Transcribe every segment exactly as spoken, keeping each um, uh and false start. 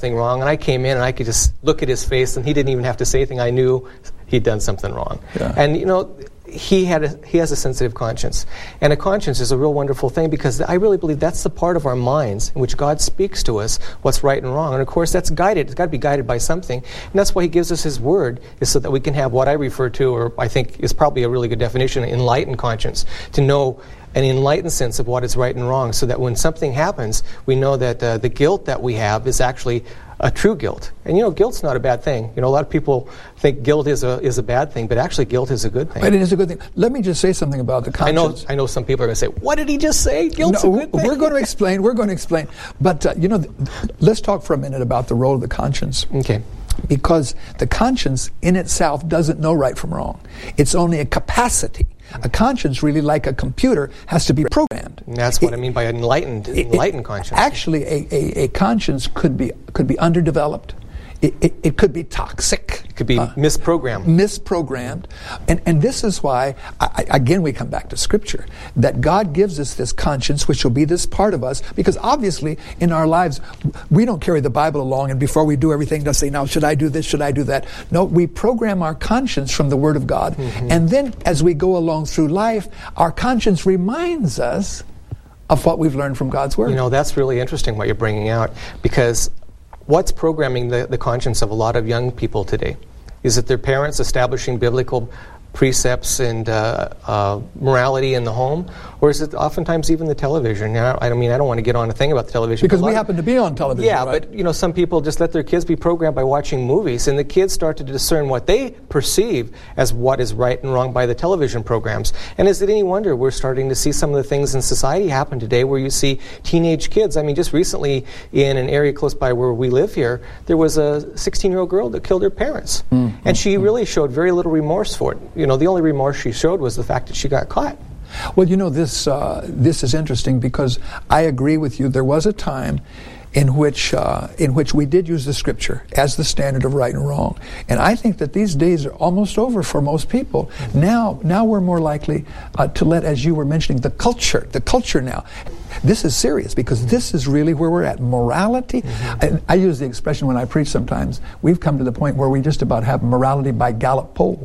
something wrong, and I came in and I could just look at his face, and he didn't even have to say anything. I knew he'd done something wrong. Yeah. And, you know, he had a, he has a sensitive conscience. And a conscience is a real wonderful thing, because I really believe that's the part of our minds in which God speaks to us what's right and wrong. And, of course, that's guided. It's got to be guided by something. And that's why he gives us his word, is so that we can have what I refer to, or I think is probably a really good definition, an enlightened conscience, to know an enlightened sense of what is right and wrong, so that when something happens, we know that uh, the guilt that we have is actually a true guilt. And, you know, guilt's not a bad thing. You know, a lot of people think guilt is a is a bad thing, but actually guilt is a good thing. But it is a good thing. Let me just say something about the conscience. I know I know some people are going to say, what did he just say? Guilt's no, a good thing. We're going to explain. We're going to explain. But, uh, you know, th- let's talk for a minute about the role of the conscience. Okay. Because the conscience in itself doesn't know right from wrong. It's only a capacity. A conscience, really like a computer, has to be programmed. And that's what it, I mean by enlightened, enlightened it, conscience. Actually, a, a, a conscience could be could be underdeveloped. It, it, it could be toxic. It could be uh, misprogrammed. Misprogrammed. And and this is why, I, again, we come back to Scripture, that God gives us this conscience, which will be this part of us, because obviously in our lives, we don't carry the Bible along, and before we do everything, to say, now, should I do this, should I do that? No, we program our conscience from the Word of God. Mm-hmm. And then as we go along through life, our conscience reminds us of what we've learned from God's Word. You know, that's really interesting what you're bringing out, because what's programming the, the conscience of a lot of young people today? Is it their parents establishing biblical precepts and uh, uh, morality in the home? Or is it oftentimes even the television? Now, I mean, I don't want to get on a thing about the television. Because we happen to be on television, Yeah, right? but, you know, some people just let their kids be programmed by watching movies, and the kids start to discern what they perceive as what is right and wrong by the television programs. And is it any wonder we're starting to see some of the things in society happen today where you see teenage kids? I mean, just recently in an area close by where we live here, there was a sixteen-year-old girl that killed her parents. Mm-hmm. And she really showed very little remorse for it. You know, the only remorse she showed was the fact that she got caught. Well, you know, this uh, this is interesting, because I agree with you. There was a time in which uh, in which we did use the Scripture as the standard of right and wrong, and I think that these days are almost over for most people. Mm-hmm. Now, now we're more likely uh, to let, as you were mentioning, the culture, the culture now. This is serious, because this is really where we're at. Morality. Mm-hmm. And I use the expression when I preach sometimes, we've come to the point where we just about have morality by Gallup poll.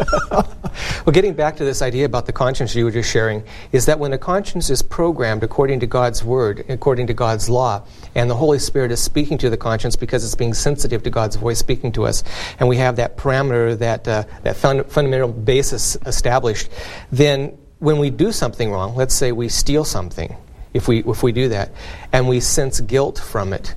Well, getting back to this idea about the conscience you were just sharing, is that when a conscience is programmed according to God's Word, according to God's law, and the Holy Spirit is speaking to the conscience because it's being sensitive to God's voice speaking to us, and we have that parameter, that, uh, that fun- fundamental basis established, then when we do something wrong, let's say we steal something, if we if we do that, and we sense guilt from it,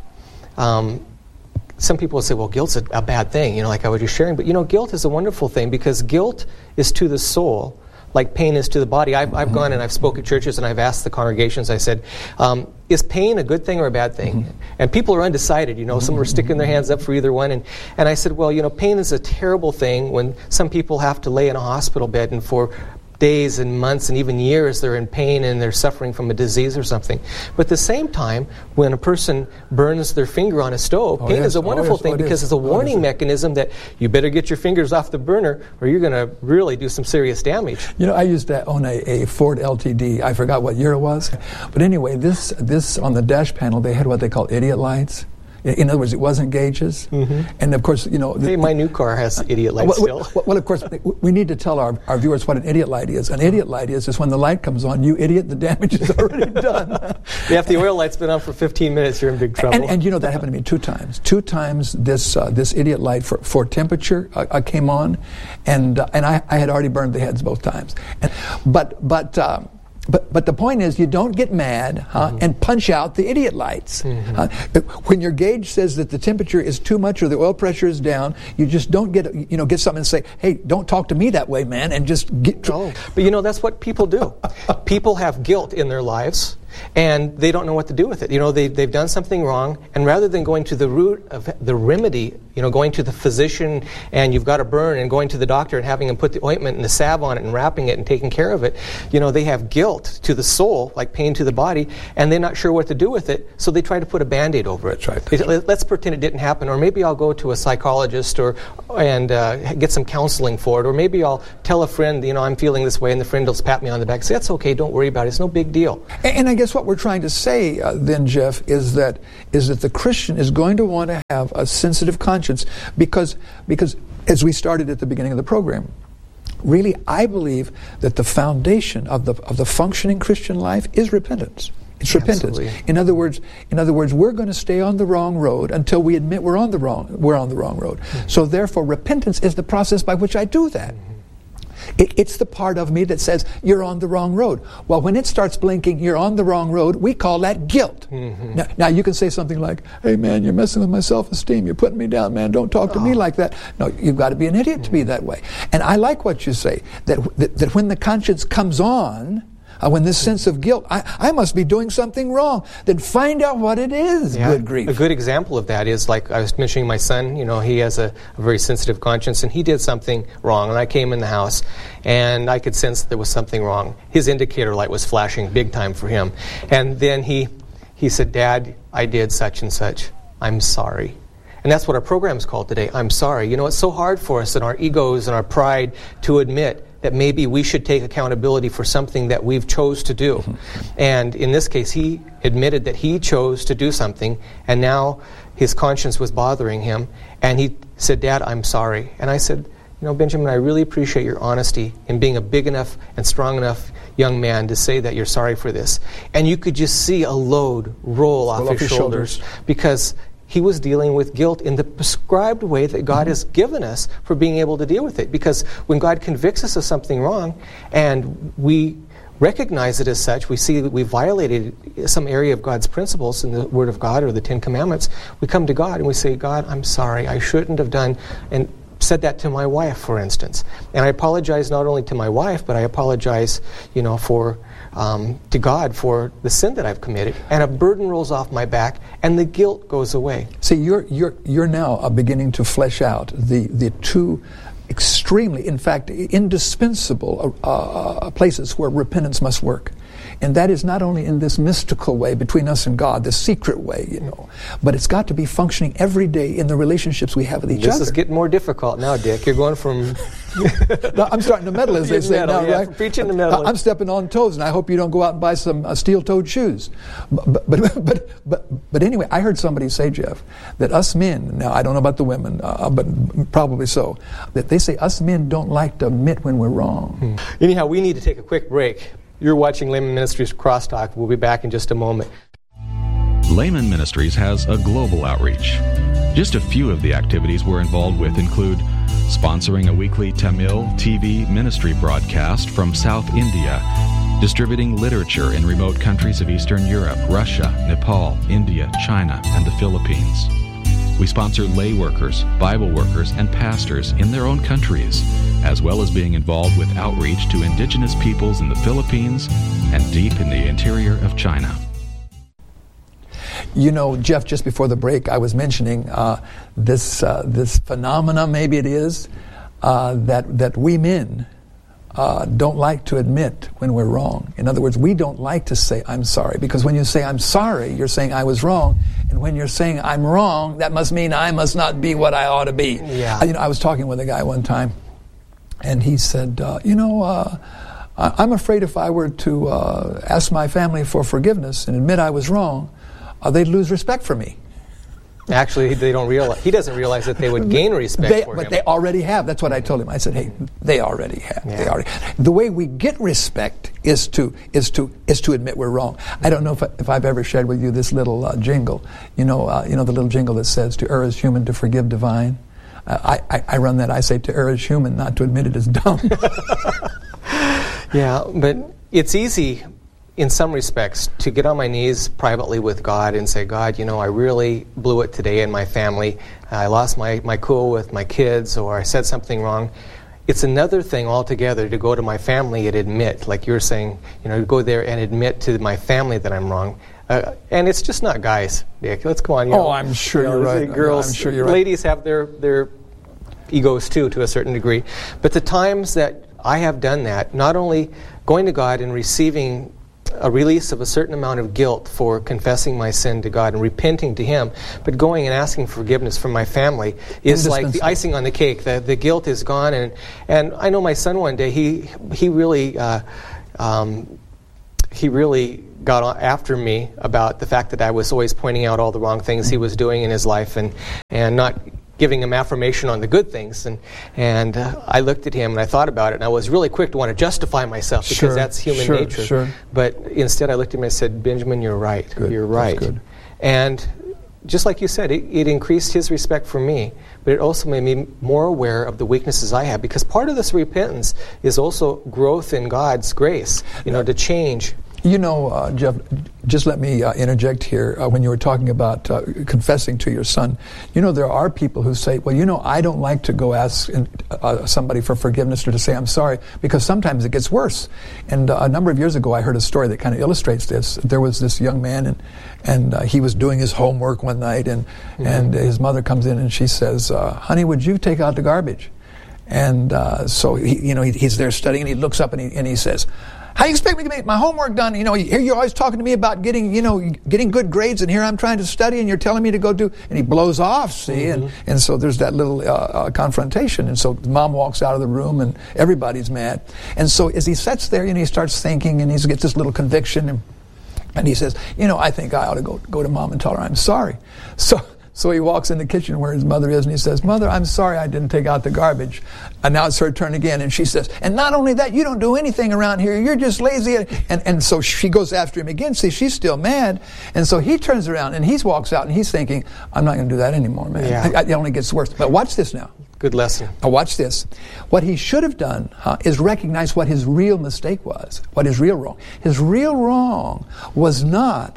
um, some people will say, well, guilt's a, a bad thing, you know, like I was just sharing. But, you know, guilt is a wonderful thing, because guilt is to the soul like pain is to the body. I've, I've gone and I've spoken at churches, and I've asked the congregations, I said, um, is pain a good thing or a bad thing? Mm-hmm. And people are undecided, you know, some are sticking their hands up for either one. And, and I said, well, you know, pain is a terrible thing when some people have to lay in a hospital bed, and for days and months and even years they're in pain and they're suffering from a disease or something. But at the same time, when a person burns their finger on a stove, oh, pain yes. is a wonderful oh, yes. thing, oh, because it it's a warning oh, mechanism that you better get your fingers off the burner or you're going to really do some serious damage. You know, I used to own a, a Ford L T D. I forgot what year it was. But anyway, this this on the dash panel, they had what they call idiot lights. In other words, it wasn't gauges. Mm-hmm. And of course, you know... The, hey, my new car has idiot lights well, still. Well, well, of course, we need to tell our, our viewers what an idiot light is. An idiot light is, is when the light comes on, you idiot, the damage is already done. Yeah, if the oil light's been on for fifteen minutes, you're in big trouble. And, and you know, that happened to me two times. Two times this uh, this idiot light for, for temperature uh, came on, and uh, and I, I had already burned the heads both times. And, but... but um, But but the point is, you don't get mad huh, mm-hmm. and punch out the idiot lights. Mm-hmm. Uh, when your gauge says that the temperature is too much or the oil pressure is down, you just don't get you know get something and say, hey, don't talk to me that way, man, and just get. Oh. But you know, that's what people do. People have guilt in their lives, and they don't know what to do with it. You know, they, they've done something wrong, and rather than going to the root of the remedy, you know, going to the physician and you've got a burn and going to the doctor and having him put the ointment and the salve on it and wrapping it and taking care of it, you know, they have guilt to the soul, like pain to the body, and they're not sure what to do with it, so they try to put a Band-Aid over it. That's right. That's it right. Let's pretend it didn't happen, or maybe I'll go to a psychologist or and uh, get some counseling for it, or maybe I'll tell a friend, you know, I'm feeling this way, and the friend will pat me on the back and say, that's okay, don't worry about it, it's no big deal. And, and I guess guess what we're trying to say uh, then, Jeff, is that is that the Christian is going to want to have a sensitive conscience because because as we started at the beginning of the program, really I believe that the foundation of the of the functioning Christian life is repentance. It's repentance. Absolutely. In other words, in other words, we're going to stay on the wrong road until we admit we're on the wrong we're on the wrong road. Mm-hmm. So therefore, repentance is the process by which I do that. Mm-hmm. It, it's the part of me that says, you're on the wrong road. Well, when it starts blinking, you're on the wrong road, we call that guilt. Mm-hmm. Now, now, you can say something like, hey, man, you're messing with my self-esteem. You're putting me down, man. Don't talk to oh. me like that. No, you've got to be an idiot mm-hmm. to be that way. And I like what you say, that, that, that when the conscience comes on, Uh, when this sense of guilt, I, I must be doing something wrong, then find out what it is. Yeah. Good grief. A good example of that is, like I was mentioning my son, you know, he has a, a very sensitive conscience, and he did something wrong, and I came in the house, and I could sense there was something wrong. His indicator light was flashing big time for him. And then he, he said, Dad, I did such and such. I'm sorry. And that's what our program's called today, I'm sorry. You know, it's so hard for us in our egos and our pride to admit that maybe we should take accountability for something that we've chose to do. Mm-hmm. And in this case, he admitted that he chose to do something, and now his conscience was bothering him, and he said, Dad, I'm sorry. And I said, you know, Benjamin, I really appreciate your honesty in being a big enough and strong enough young man to say that you're sorry for this. And you could just see a load roll off, off his, his shoulders, shoulders because he was dealing with guilt in the prescribed way that God mm-hmm. has given us for being able to deal with it. Because when God convicts us of something wrong and we recognize it as such, we see that we violated some area of God's principles in the Word of God or the Ten Commandments, we come to God and we say, God, I'm sorry, I shouldn't have done, and said that to my wife, for instance. And I apologize not only to my wife, but I apologize, you know, for Um, to God for the sin that I've committed, and a burden rolls off my back, and the guilt goes away. See, you're you're you're now uh, beginning to flesh out the the two extremely, in fact, indispensable uh, uh, places where repentance must work. And that is not only in this mystical way between us and God, the secret way, you know, but it's got to be functioning every day in the relationships we have with each this other. This is getting more difficult now, Dick. You're going from... no, I'm starting to meddle, as they say meddle, now, yeah, right? Preaching the meddle. I'm stepping on toes, and I hope you don't go out and buy some uh, steel-toed shoes. But, but, but, but, but anyway, I heard somebody say, Jeff, that us men, now I don't know about the women, uh, but probably so, that they say us men don't like to admit when we're wrong. Hmm. Anyhow, we need to take a quick break. You're watching Layman Ministries Crosstalk. We'll be back in just a moment. Layman Ministries has a global outreach. Just a few of the activities we're involved with include sponsoring a weekly Tamil T V ministry broadcast from South India, distributing literature in remote countries of Eastern Europe, Russia, Nepal, India, China, and the Philippines. We sponsor lay workers, Bible workers, and pastors in their own countries, as well as being involved with outreach to indigenous peoples in the Philippines and deep in the interior of China. You know, Jeff, just before the break, I was mentioning uh, this uh, this phenomena, maybe it is, uh, that that we men uh, don't like to admit when we're wrong. In other words, we don't like to say, I'm sorry, because when you say, I'm sorry, you're saying I was wrong. And when you're saying I'm wrong, that must mean I must not be what I ought to be. Yeah. You know, I was talking with a guy one time, and he said, uh, you know, uh, I'm afraid if I were to uh, ask my family for forgiveness and admit I was wrong, uh, they'd lose respect for me. Actually, they don't realize. He doesn't realize that they would gain respect they, for but him. But they already have. That's what I told him. I said, "Hey, they already have. Yeah. They already." The way we get respect is to is to is to admit we're wrong. I don't know if, I, if I've ever shared with you this little uh, jingle. You know, uh, you know the little jingle that says, "To err is human, to forgive divine." Uh, I, I I run that. I say, "To err is human, not to admit it is dumb." Yeah, but it's easy in some respects to get on my knees privately with God and say, God, you know, I really blew it today in my family. I lost my, my cool with my kids, or I said something wrong. It's another thing altogether to go to my family and admit, like you're saying, you know, go there and admit to my family that I'm wrong. Uh, and it's just not guys, Dick. Let's go on. You oh, know, I'm sure you know, you're right. Girls, I'm sure you're right. Ladies have their, their egos too, to a certain degree. But the times that I have done that, not only going to God and receiving a release of a certain amount of guilt for confessing my sin to God and repenting to Him, but going and asking forgiveness from my family is like the icing on the cake. The the guilt is gone, and and I know my son one day he he really uh, um, he really got on after me about the fact that I was always pointing out all the wrong things he was doing in his life and, and not giving him affirmation on the good things. And and uh, I looked at him and I thought about it, and I was really quick to want to justify myself because Sure, that's human sure, nature. sure. But instead I looked at him and I said, Benjamin, you're right. Good, You're that's right. good. And just like you said, it, it increased his respect for me, but it also made me more aware of the weaknesses I have, because part of this repentance is also growth in God's grace, you know, to change. You know, uh, Jeff, just let me uh, interject here. Uh, when you were talking about uh, confessing to your son, you know, there are people who say, well, you know, I don't like to go ask uh, somebody for forgiveness or to say I'm sorry, because sometimes it gets worse. And uh, a number of years ago, I heard a story that kind of illustrates this. There was this young man, and and uh, he was doing his homework one night, and, mm-hmm. and his mother comes in and she says, uh, honey, would you take out the garbage? And uh, so, he, you know, he, he's there studying, and he looks up and he, and he says, how do you expect me to get my homework done? You know, here you're always talking to me about getting, you know, getting good grades, and here I'm trying to study, and you're telling me to go do. And he blows off, see, mm-hmm. and and so there's that little uh, uh, confrontation, and so mom walks out of the room, and everybody's mad. And so as he sits there, and he starts thinking, and he gets this little conviction, and, and he says, you know, I think I ought to go go to mom and tell her I'm sorry. So. So he walks in the kitchen where his mother is, and he says, Mother, I'm sorry I didn't take out the garbage. And now it's her turn again, and she says, and not only that, you don't do anything around here. You're just lazy. And and so she goes after him again. See, she's still mad. And so he turns around, and he walks out, and he's thinking, I'm not going to do that anymore, man. Yeah. I, I, it only gets worse. But watch this now. Good lesson. Now watch this. What he should have done huh, is recognize what his real mistake was, what his real wrong. His real wrong was not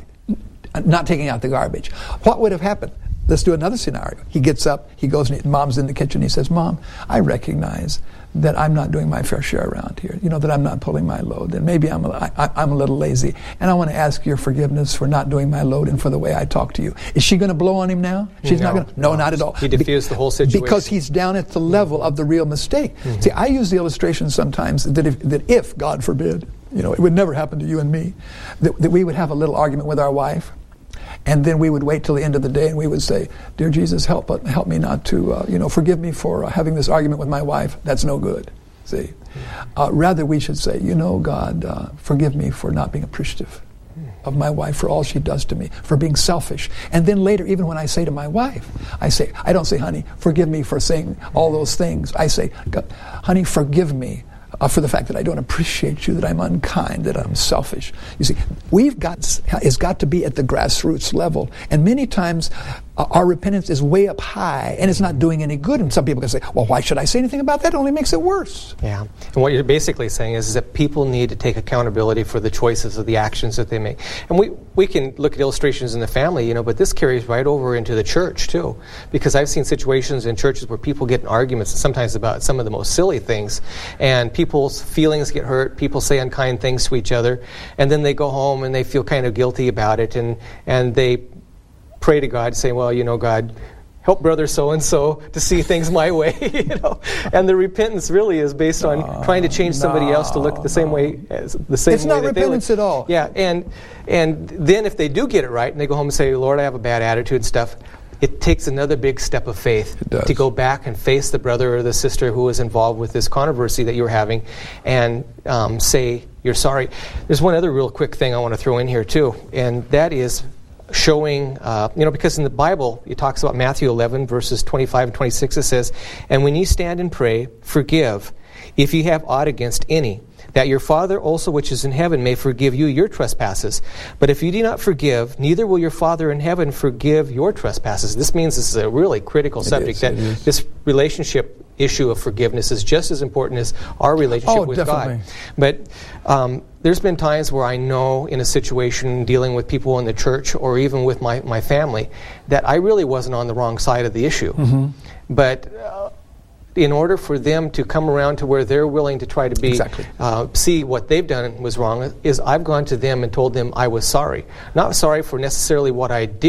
not taking out the garbage. What would have happened? Let's do another scenario. He gets up, he goes, and he, Mom's in the kitchen. He says, Mom, I recognize that I'm not doing my fair share around here. You know, that I'm not pulling my load, and maybe I'm a, I, I'm a little lazy. And I want to ask your forgiveness for not doing my load and for the way I talk to you. Is she going to blow on him now? She's no, not going to? No, no, not at all. He diffused Be- the whole situation. Because he's down at the level of the real mistake. Mm-hmm. See, I use the illustration sometimes that if, that if, God forbid, you know, it would never happen to you and me, that, that we would have a little argument with our wife. And then we would wait till the end of the day, and we would say, "Dear Jesus, help help me not to, uh, you know, forgive me for uh, having this argument with my wife. That's no good." See, uh, rather we should say, "You know, God, uh, forgive me for not being appreciative of my wife, for all she does to me, for being selfish." And then later, even when I say to my wife, I say, I don't say, "Honey, forgive me for saying all those things." I say, "Honey, forgive me Uh, for the fact that I don't appreciate you, that I'm unkind, that I'm selfish." You see, we've got, it's got to be at the grassroots level. And many times uh, our repentance is way up high, and it's not doing any good. And some people can say, well, why should I say anything about that? It only makes it worse. Yeah. And what you're basically saying is, is that people need to take accountability for the choices of the actions that they make. And we, we can look at illustrations in the family, you know, but this carries right over into the church, too. Because I've seen situations in churches where people get in arguments, sometimes about some of the most silly things, and people People's feelings get hurt, people say unkind things to each other, and then they go home and they feel kind of guilty about it, and, and they pray to God, saying, well, you know, God, help brother so-and-so to see things my way, you know. And the repentance really is based on uh, trying to change somebody no, else to look the same no. way as the same it's way not that repentance they look. at all. Yeah, and and then if they do get it right, and they go home and say, Lord, I have a bad attitude and stuff, it takes another big step of faith to go back and face the brother or the sister who was involved with this controversy that you were having and um, say you're sorry. There's one other real quick thing I want to throw in here too, and that is showing, uh, you know, because in the Bible it talks about Matthew eleven verses twenty-five and twenty-six. It says, and when ye stand and pray, forgive if ye have aught against any, that your Father also which is in heaven may forgive you your trespasses. But if you do not forgive, neither will your Father in heaven forgive your trespasses. This means this is a really critical subject, is, that this relationship issue of forgiveness is just as important as our relationship oh, with definitely. God. But um, there's been times where I know in a situation dealing with people in the church or even with my, my family that I really wasn't on the wrong side of the issue. Mm-hmm. But uh, in order for them to come around to where they're willing to try to be, exactly. uh, see what they've done was wrong, is I've gone to them and told them I was sorry. Not sorry for necessarily what I did,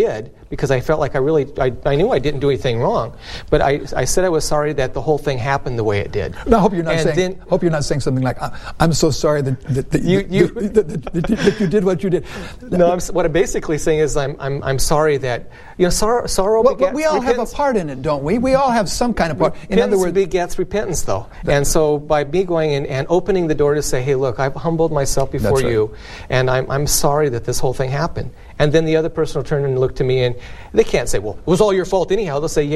because I felt like I really, I, I knew I didn't do anything wrong, but I, I said I was sorry that the whole thing happened the way it did. No, I hope you're not and saying. Then, hope you're not saying something like, "I'm so sorry that that, that, you, you, that, that, that, that you did what you did." No, I'm, what I'm basically saying is I'm I'm I'm sorry that you know sorrow sorrow well, begets but we all repentance. have a part in it, don't we? We all have some kind of part. In other words, begets repentance, though. And so by me going in and opening the door to say, "Hey, look, I've humbled myself before That's right. you, and I'm I'm sorry that this whole thing happened." And then the other person will turn and look to me, and they can't say, "Well, it was all your fault anyhow." They'll say, "Yeah."